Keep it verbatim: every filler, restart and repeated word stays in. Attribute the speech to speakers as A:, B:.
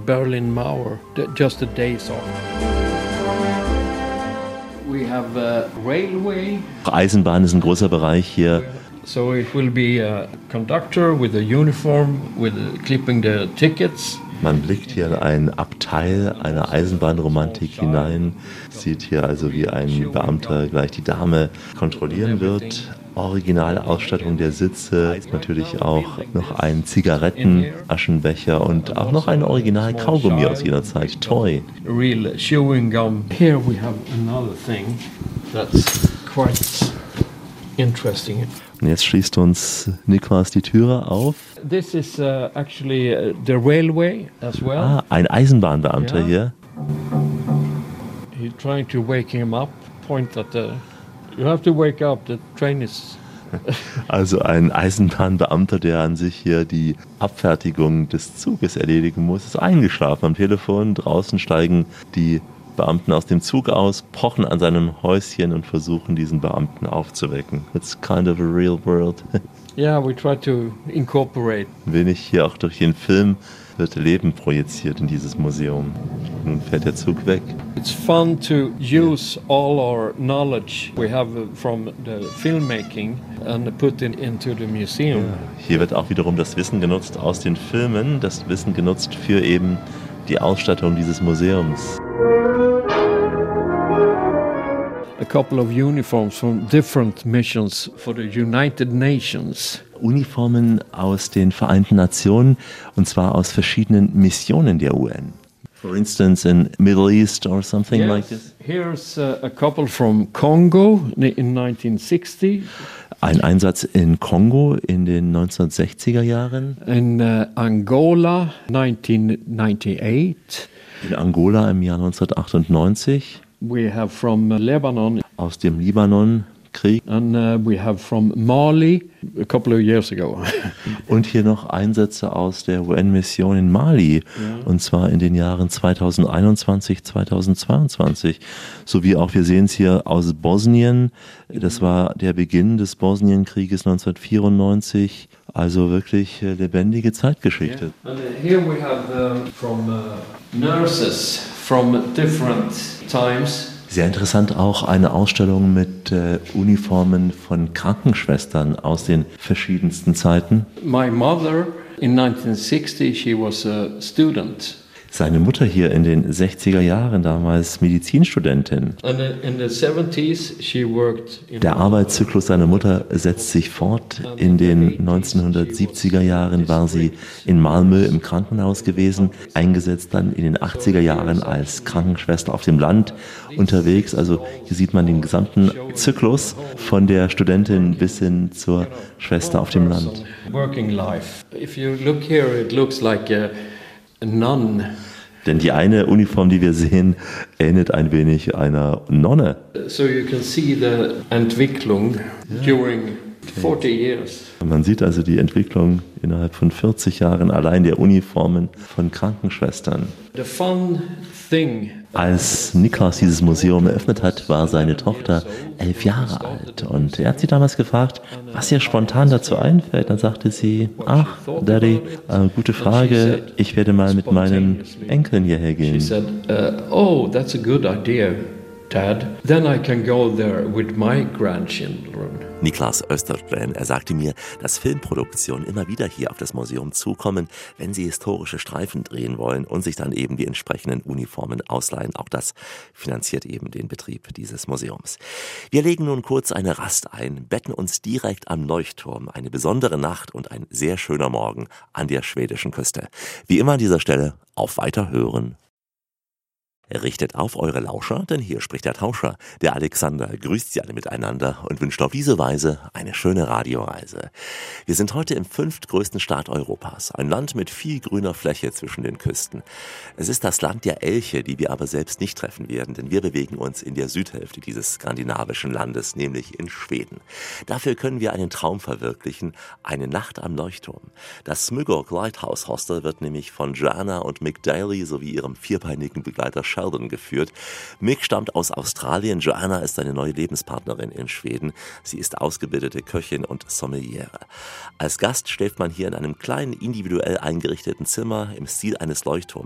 A: Berlin Mauer, just a days off. We have a railway.
B: Eisenbahn ist ein großer Bereich hier.
A: So it will be a conductor with a uniform, with a, clipping the tickets.
B: Man blickt hier in ein Abteil einer Eisenbahnromantik hinein, sieht hier also, wie ein Beamter gleich die Dame kontrollieren wird. Originale Ausstattung der Sitze, natürlich auch noch ein Zigarettenaschenbecher und auch noch ein Original Kaugummi aus jener Zeit, Toy.
A: Real chewing gum. Here we have another thing that's quite interesting.
B: Und jetzt schließt uns Niklas die Türe auf.
A: This is uh, actually uh, the railway as well.
B: Ah, ein Eisenbahnbeamter
A: yeah.
B: hier.
A: He's trying to wake him up. Point at the. You have to wake up. The train is.
B: Also ein Eisenbahnbeamter, der an sich hier die Abfertigung des Zuges erledigen muss, ist eingeschlafen am Telefon. Draußen steigen die Beamten aus dem Zug aus, pochen an seinem Häuschen und versuchen, diesen Beamten aufzuwecken. It's kind of a real world.
A: Yeah, we try to incorporate.
B: Wenig hier auch durch den Film wird Leben projiziert in dieses Museum. Nun fährt der Zug weg.
A: It's fun to use all our knowledge we have from the filmmaking and put it into the museum.
B: Ja, hier wird auch wiederum das Wissen genutzt aus den Filmen, das Wissen genutzt für eben die Ausstattung dieses Museums.
A: A couple of uniforms from different missions for the United Nations.
B: Uniformen aus den Vereinten Nationen, und zwar aus verschiedenen Missionen der U N. For instance, in Middle East or something
A: yes,
B: like this.
A: Here's uh, a couple from Congo in nineteen sixty.
B: Ein Einsatz in Kongo in den neunzehnhundertsechziger Jahren.
A: In uh, Angola nineteen ninety-eight.
B: In Angola im Jahr neunzehnhundertachtundneunzig.
A: We have from Lebanon.
B: Aus dem Libanonkrieg.
A: And uh, we have from Mali a couple of years ago.
B: Und hier noch Einsätze aus der U N-Mission in Mali.
A: Ja.
B: Und zwar in den Jahren zweitausendeinundzwanzig, zweitausendzweiundzwanzig. Sowie auch, wir sehen es hier, aus Bosnien. Das war der Beginn des Bosnienkrieges neunzehnhundertvierundneunzig. Also wirklich äh, lebendige Zeitgeschichte.
A: Yeah. And here we have uh, from uh, nurses from different times.
B: Sehr interessant auch eine Ausstellung mit äh, Uniformen von Krankenschwestern aus den verschiedensten Zeiten.
A: My mother in nineteen sixty, she was a student.
B: Seine Mutter hier in den sechziger Jahren, damals Medizinstudentin.
A: And in the seventies she worked in
B: Der Arbeitszyklus seiner Mutter setzt sich fort. In den neunzehnhundertsiebziger Jahren war sie in Malmö im Krankenhaus gewesen, eingesetzt dann in den achtziger Jahren als Krankenschwester auf dem Land unterwegs. Also hier sieht man den gesamten Zyklus von der Studentin bis hin zur Schwester auf dem Land.
A: Working life. If you look here, it looks like a nun.
B: Denn die eine Uniform, die wir sehen, ähnelt ein wenig einer Nonne.
A: So you can see the Entwicklung during forty years.
B: Man sieht also die Entwicklung innerhalb von vierzig Jahren allein der Uniformen von Krankenschwestern.
A: The fun thing.
B: Als Niklas dieses Museum eröffnet hat, war seine Tochter elf Jahre alt. Und er hat sie damals gefragt, was ihr spontan dazu einfällt. Dann sagte sie, ach, Daddy, äh, gute Frage, ich werde mal mit meinen Enkeln hierher gehen.
A: She said, uh, oh, that's a good idea, Dad. Then I can go there with my grandchildren.
C: Niklas Östergren, er sagte mir, dass Filmproduktionen immer wieder hier auf das Museum zukommen, wenn sie historische Streifen drehen wollen und sich dann eben die entsprechenden Uniformen ausleihen. Auch das finanziert eben den Betrieb dieses Museums. Wir legen nun kurz eine Rast ein, betten uns direkt am Leuchtturm. Eine besondere Nacht und ein sehr schöner Morgen an der schwedischen Küste. Wie immer an dieser Stelle auf Weiterhören. Richtet auf eure Lauscher, denn hier spricht der Tauscher. Der Alexander grüßt Sie alle miteinander und wünscht auf diese Weise eine schöne Radioreise. Wir sind heute im fünftgrößten Staat Europas, ein Land mit viel grüner Fläche zwischen den Küsten. Es ist das Land der Elche, die wir aber selbst nicht treffen werden, denn wir bewegen uns in der Südhälfte dieses skandinavischen Landes, nämlich in Schweden. Dafür können wir einen Traum verwirklichen, eine Nacht am Leuchtturm. Das Smygorg Lighthouse Hostel wird nämlich von Joanna und Mick Daly sowie ihrem vierbeinigen Begleiter Sheldon geführt. Mick stammt aus Australien, Joanna ist seine neue Lebenspartnerin in Schweden. Sie ist ausgebildete Köchin und Sommeliere. Als Gast schläft man hier in einem kleinen, individuell eingerichteten Zimmer im Stil eines Leuchtturms.